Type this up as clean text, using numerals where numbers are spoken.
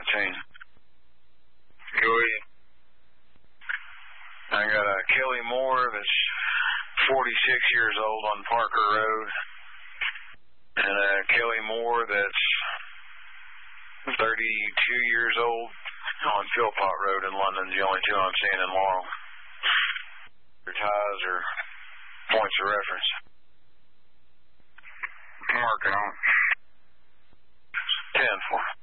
Go ahead. I got a Kelly Moore that's 46 years old on Parker Road, and a Kelly Moore that's 32 years old on Philpott Road in London. The only two I'm seeing in Laurel. Their ties or points of reference. I'm working on it. 10-4.